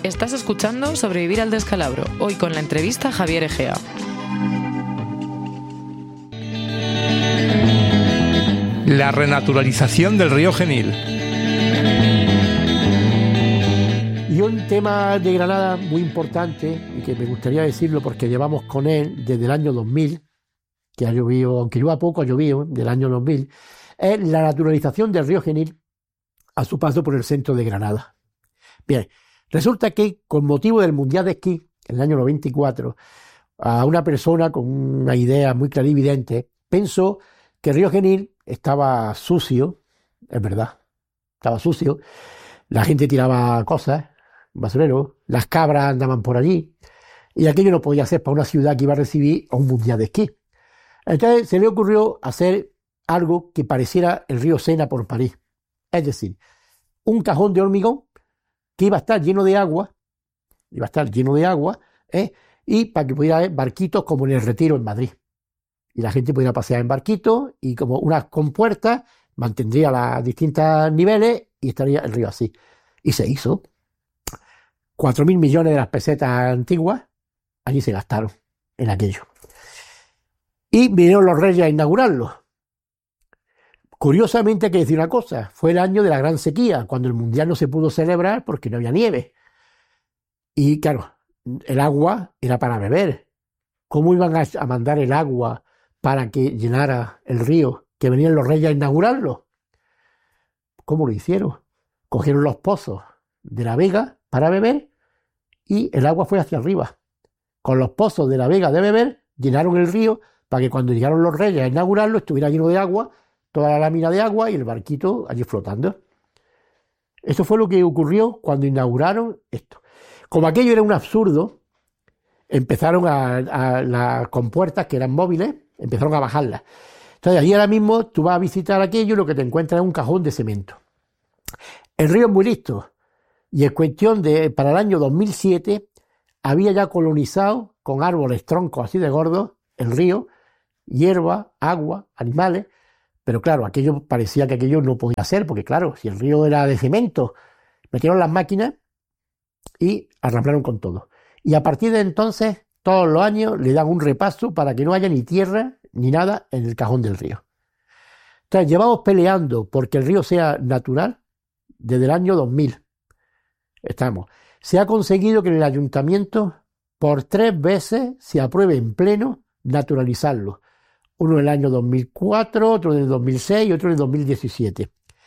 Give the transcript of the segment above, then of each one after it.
Estás escuchando Sobrevivir al Descalabro, hoy con la entrevista a Javier Egea. La renaturalización del río Genil. Y un tema de Granada muy importante, y que me gustaría decirlo porque llevamos con él desde el año 2000, que ha llovido, aunque llueva poco, ha llovido, del año 2000, es la naturalización del río Genil a su paso por el centro de Granada. Bien, resulta que con motivo del Mundial de Esquí, en el año 94, a una persona con una idea muy clarividente pensó que el río Genil estaba sucio, es verdad, estaba sucio, la gente tiraba cosas, basurero, las cabras andaban por allí, y aquello no podía ser para una ciudad que iba a recibir un Mundial de Esquí. Entonces se le ocurrió hacer algo que pareciera el río Sena por París, es decir, un cajón de hormigón que iba a estar lleno de agua, y para que pudiera haber barquitos como en el Retiro en Madrid. Y la gente pudiera pasear en barquitos y como unas compuertas, mantendría los distintos niveles y estaría el río así. Y se hizo. 4.000 millones de las pesetas antiguas, allí se gastaron en aquello. Y vinieron los reyes a inaugurarlo. Curiosamente hay que decir una cosa, fue el año de la gran sequía, cuando el Mundial no se pudo celebrar porque no había nieve. Y claro, el agua era para beber. ¿Cómo iban a mandar el agua para que llenara el río, que venían los reyes a inaugurarlo? ¿Cómo lo hicieron? Cogieron los pozos de la Vega para beber y el agua fue hacia arriba. Con los pozos de la Vega de beber llenaron el río para que cuando llegaron los reyes a inaugurarlo estuviera lleno de agua, toda la lámina de agua y el barquito allí flotando. Eso fue lo que ocurrió cuando inauguraron esto. Como aquello era un absurdo, empezaron a las compuertas, que eran móviles, empezaron a bajarlas. Entonces allí ahora mismo tú vas a visitar aquello y lo que te encuentras es un cajón de cemento. El río es muy listo y es cuestión de, para el año 2007, había ya colonizado con árboles, troncos así de gordos, el río, hierba, agua, animales. Pero claro, aquello parecía que aquello no podía ser, porque claro, si el río era de cemento, metieron las máquinas y arramplaron con todo. Y a partir de entonces, todos los años le dan un repaso para que no haya ni tierra ni nada en el cajón del río. Entonces, llevamos peleando porque el río sea natural desde el año 2000. Se ha conseguido que en el ayuntamiento por 3 veces se apruebe en pleno naturalizarlo. Uno en el año 2004, otro en el 2006 y otro en el 2017.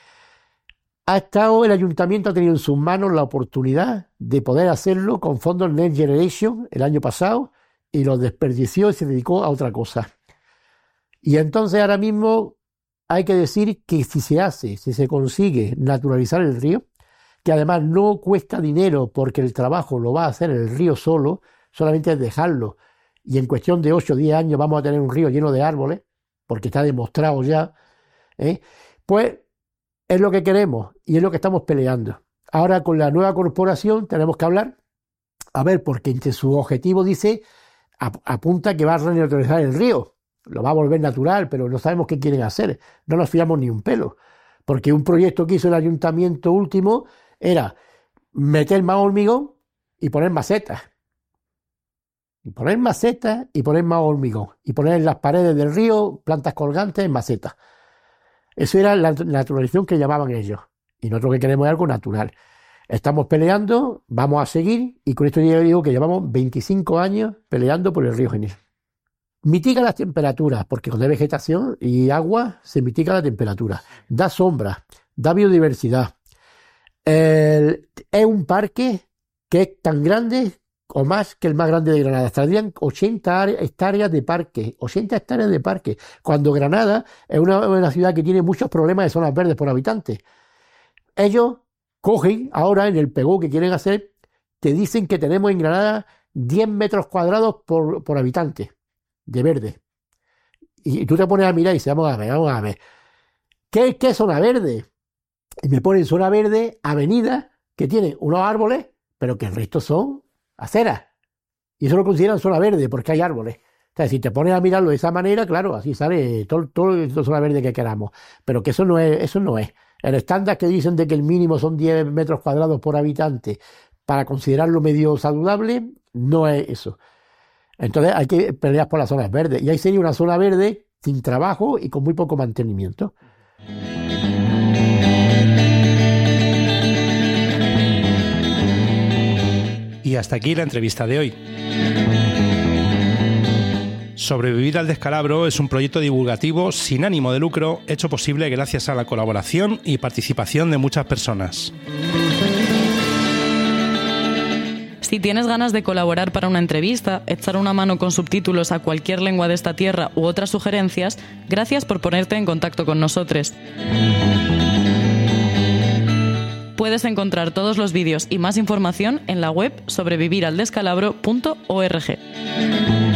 El ayuntamiento ha tenido en sus manos la oportunidad de poder hacerlo con fondos Next Generation el año pasado y los desperdició y se dedicó a otra cosa. Y entonces ahora mismo hay que decir que si se consigue naturalizar el río, que además no cuesta dinero porque el trabajo lo va a hacer el río solo, solamente es dejarlo. Y en cuestión de 8 o 10 años vamos a tener un río lleno de árboles, porque está demostrado ya, pues es lo que queremos y es lo que estamos peleando. Ahora con la nueva corporación tenemos que hablar, a ver, porque entre sus objetivos dice, apunta que va a renaturalizar el río, lo va a volver natural, pero no sabemos qué quieren hacer, no nos fiamos ni un pelo, porque un proyecto que hizo el ayuntamiento último era meter más hormigón y poner macetas. Y poner macetas y poner más hormigón. Y poner en las paredes del río plantas colgantes en macetas. Eso era la naturalización que llamaban ellos. Y nosotros que queremos es algo natural. Estamos peleando, vamos a seguir. Y con esto yo digo que llevamos 25 años peleando por el río Genil. Mitiga las temperaturas, porque con la vegetación y agua se mitiga la temperatura. Da sombra, da biodiversidad. Es un parque que es tan grande o más que el más grande de Granada. Estarían 80 hectáreas de parque, 80 hectáreas de parque, cuando Granada es una ciudad que tiene muchos problemas de zonas verdes por habitante. Ellos cogen ahora en el PEGO que quieren hacer, te dicen que tenemos en Granada 10 metros cuadrados por habitante de verde. Y tú te pones a mirar y dices, vamos a ver. ¿Qué es zona verde? Y me ponen zona verde, avenidas que tienen unos árboles, pero que el resto son aceras. Y eso lo consideran zona verde porque hay árboles. Entonces, si te pones a mirarlo de esa manera, claro, así sale todo zona verde que queramos. Pero que eso no es. El estándar que dicen de que el mínimo son 10 metros cuadrados por habitante para considerarlo medio saludable, no es eso. Entonces hay que pelear por las zonas verdes. Y ahí sería una zona verde sin trabajo y con muy poco mantenimiento. Y hasta aquí la entrevista de hoy. Sobrevivir al descalabro es un proyecto divulgativo sin ánimo de lucro, hecho posible gracias a la colaboración y participación de muchas personas. Si tienes ganas de colaborar para una entrevista, echar una mano con subtítulos a cualquier lengua de esta tierra u otras sugerencias, gracias por ponerte en contacto con nosotros. Puedes encontrar todos los vídeos y más información en la web sobreviviraldescalabro.org.